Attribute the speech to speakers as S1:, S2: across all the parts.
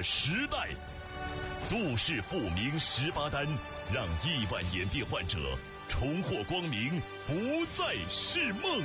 S1: 的时代。杜氏复明18丹，让亿万眼病患者重获光明，不再是梦。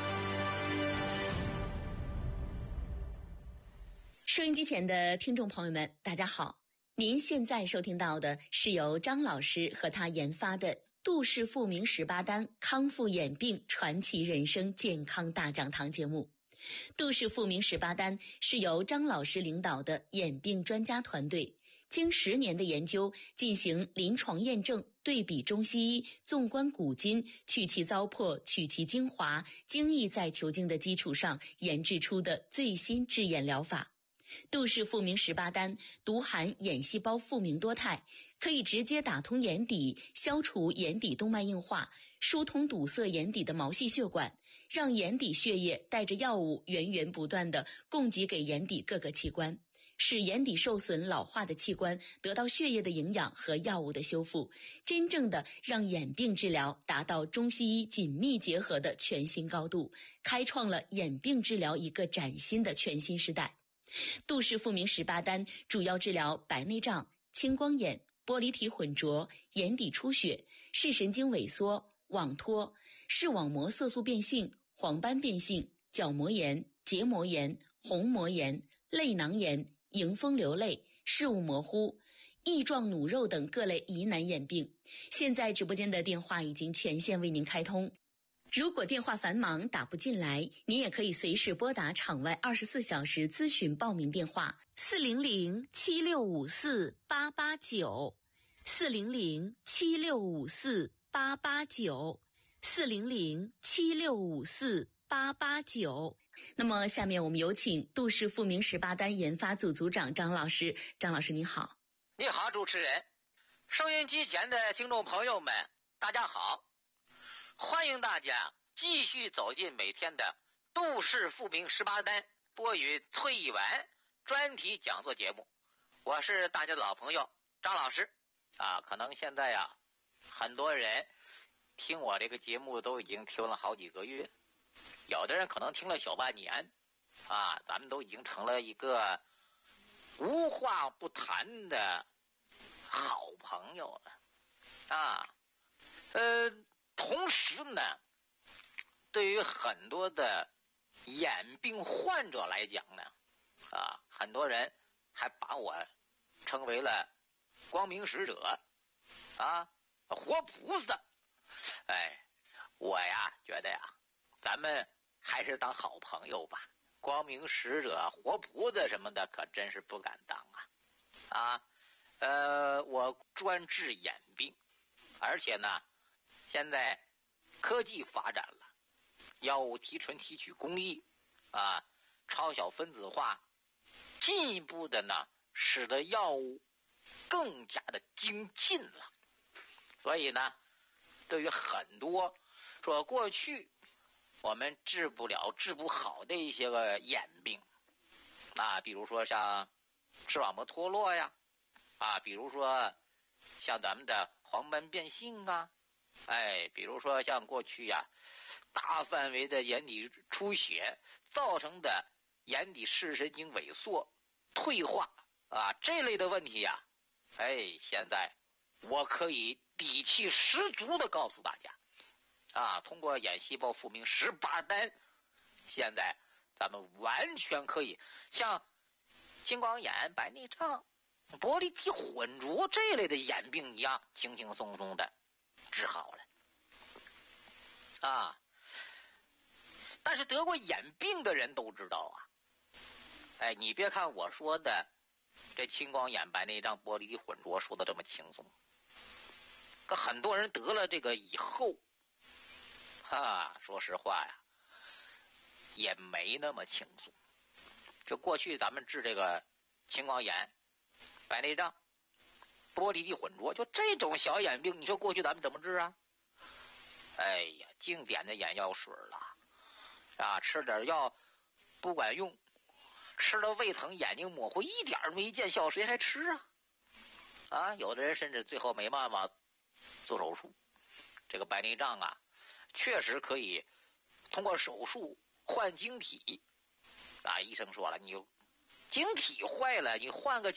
S2: 收音机前的听众朋友们，大家好，您现在收听到的是由张老师和他研发的杜氏复明18丹康复眼病传奇人生健康大讲堂节目。杜氏复明18丹是由张老师领导的眼病专家团队经10年的研究，进行临床验证，对比中西医，纵观古今，去其糟粕，取其精华，精益在求精的基础上研制出的最新治眼疗法。杜氏复明18丹独含眼细胞复明多肽，可以直接打通眼底，消除眼底动脉硬化，疏通堵塞眼底的毛细血管，让眼底血液带着药物源源不断地供给给眼底各个器官，使眼底受损老化的器官得到血液的营养和药物的修复，真正的让眼病治疗达到中西医紧密结合的全新高度，开创了眼病治疗一个崭新的全新时代。杜氏复明18丹主要治疗白内障、青光眼、玻璃体混浊、眼底出血、视神经萎缩、网脱、视网膜色素变性、黄斑变性、角膜炎、结膜炎、虹膜炎、泪囊炎、迎风流泪、视物模糊、翼状弩肉等各类疑难眼病。现在直播间的电话已经全线为您开通，如果电话繁忙打不进来，您也可以随时拨打场外24小时咨询报名电话400-7654-889 400-7654-889 400-7654-889。那么下面我们有请杜氏复明18丹研发组组长张老师。张老师你好。
S3: 你好，主持人，收音机前的听众朋友们，大家好，欢迎大家继续走进每天的杜氏复明18丹播语崔一完专题讲座节目。我是大家的老朋友张老师啊。可能现在啊，很多人听我这个节目都已经听了好几个月，有的人可能听了小半年啊。咱们都已经成了一个无话不谈的好朋友了啊。同时呢，对于很多的眼病患者来讲呢，啊，很多人还把我称为了光明使者啊，活菩萨。哎，我呀觉得呀，咱们还是当好朋友吧。光明使者、活菩萨什么的，可真是不敢当啊！我专治眼病，而且呢，现在科技发展了，药物提纯提取工艺啊，超小分子化，进一步的呢，使得药物更加的精进了。所以呢，对于很多说过去我们治不好的一些个眼病啊，比如说像视网膜脱落呀，啊，比如说像咱们的黄斑变性啊，哎，比如说像过去呀，大范围的眼底出血造成的眼底视神经萎缩、退化啊这类的问题呀，哎，现在我可以底气十足的告诉大家啊，通过眼细胞复明18丹，现在咱们完全可以像青光眼、白内障、玻璃体混浊这类的眼病一样，轻轻松松的治好了啊。但是得过眼病的人都知道啊，哎，你别看我说的这青光眼、白内障、玻璃体混浊说的这么轻松，可很多人得了这个以后说实话呀，也没那么轻松。就过去咱们治这个青光眼、白内障、玻璃体混浊，就这种小眼病，你说过去咱们怎么治啊？哎呀，净点的眼药水了啊，吃点药不管用，吃了胃疼、眼睛模糊，一点没见效，谁还吃啊？有的人甚至最后没办法做手术。这个白内障啊，确实可以通过手术换晶体啊。医生说了，你晶体坏了，你换个